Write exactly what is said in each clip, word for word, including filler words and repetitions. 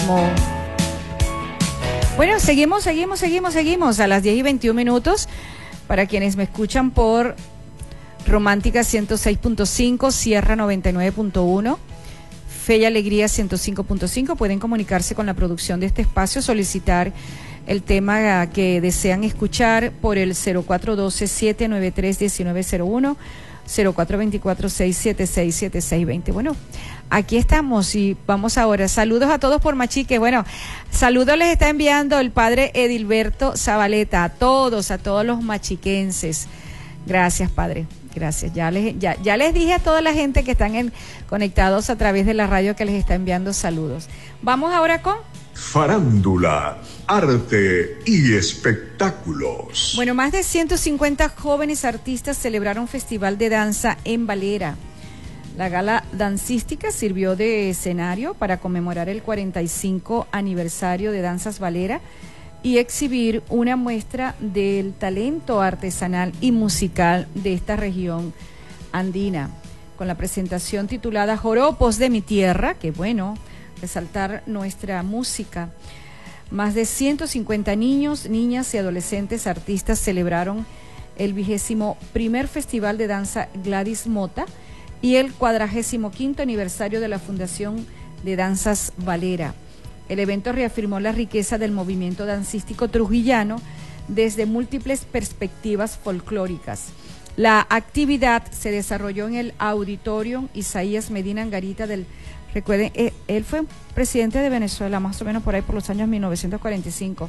ritmo. Bueno, seguimos, seguimos, seguimos, seguimos a las diez y veintiún minutos. Para quienes me escuchan por Romántica ciento seis punto cinco, Sierra noventa y nueve punto uno, Fe y Alegría ciento cinco punto cinco, pueden comunicarse con la producción de este espacio, solicitar el tema que desean escuchar por el cero cuatro uno dos, siete nueve tres, uno nueve cero uno, cero cuatro dos cuatro, seis siete seis, siete seis dos cero. Bueno, aquí estamos y vamos ahora. Saludos a todos por Machique. Bueno, saludos les está enviando el padre Edilberto Zabaleta, a todos, a todos los machiquenses. Gracias, padre. Gracias. Ya les, ya, ya les dije a toda la gente que están en, conectados a través de la radio que les está enviando saludos. Vamos ahora con farándula, arte y espectáculos. Bueno, más de ciento cincuenta jóvenes artistas celebraron festival de danza en Valera. La gala dancística sirvió de escenario para conmemorar el cuarenta y cinco aniversario de Danzas Valera y exhibir una muestra del talento artesanal y musical de esta región andina, con la presentación titulada Joropos de mi tierra, que bueno, resaltar nuestra música. Más de ciento cincuenta niños, niñas y adolescentes artistas celebraron el vigésimo primer Festival de Danza Gladys Mota y el cuadragésimo quinto aniversario de la Fundación de Danzas Valera. El evento reafirmó la riqueza del movimiento dancístico trujillano desde múltiples perspectivas folclóricas. La actividad se desarrolló en el Auditorium Isaías Medina Angarita del... Recuerden, él fue presidente de Venezuela más o menos por ahí por los años mil novecientos cuarenta y cinco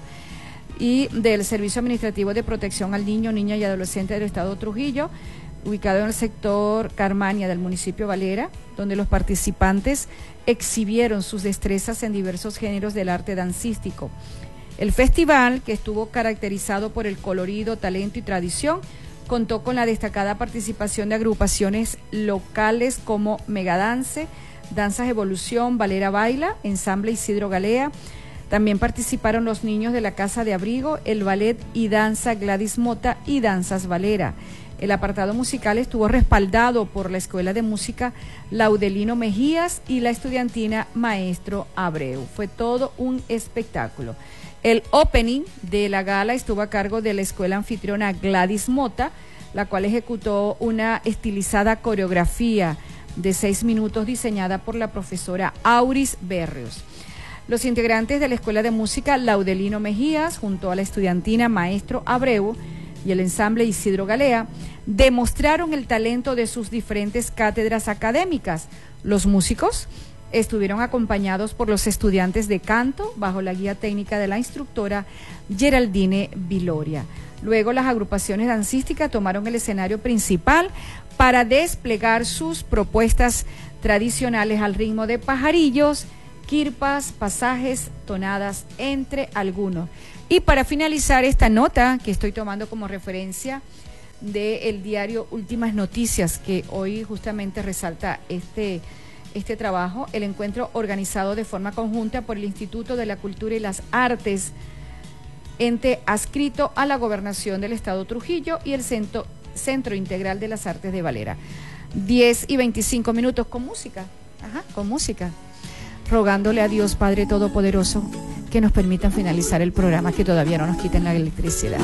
y del Servicio Administrativo de Protección al Niño, Niña y Adolescente del Estado Trujillo, ubicado en el sector Carmania del municipio Valera, donde los participantes exhibieron sus destrezas en diversos géneros del arte dancístico. El festival, que estuvo caracterizado por el colorido, talento y tradición, contó con la destacada participación de agrupaciones locales como Megadance, Danzas Evolución, Valera Baila, Ensamble Isidro Galea. También participaron los niños de la Casa de Abrigo, el Ballet y Danza Gladys Mota y Danzas Valera. El apartado musical estuvo respaldado por la Escuela de Música Laudelino Mejías y la estudiantina Maestro Abreu. Fue todo un espectáculo. El opening de la gala estuvo a cargo de la escuela anfitriona Gladys Mota, la cual ejecutó una estilizada coreografía de seis minutos diseñada por la profesora Auris Berrios. Los integrantes de la Escuela de Música Laudelino Mejías, junto a la estudiantina Maestro Abreu y el ensamble Isidro Galea, demostraron el talento de sus diferentes cátedras académicas. Los músicos estuvieron acompañados por los estudiantes de canto bajo la guía técnica de la instructora Geraldine Viloria. Luego las agrupaciones dancísticas tomaron el escenario principal para desplegar sus propuestas tradicionales al ritmo de pajarillos, quirpas, pasajes, tonadas, entre algunos. Y para finalizar esta nota que estoy tomando como referencia del diario Últimas Noticias, que hoy justamente resalta este, este trabajo, el encuentro organizado de forma conjunta por el Instituto de la Cultura y las Artes, ente adscrito a la Gobernación del Estado Trujillo, y el Centro, Centro Integral de las Artes de Valera. diez y veinticinco minutos con música, ajá, con música. Rogándole a Dios Padre Todopoderoso que nos permitan finalizar el programa, que todavía no nos quiten la electricidad.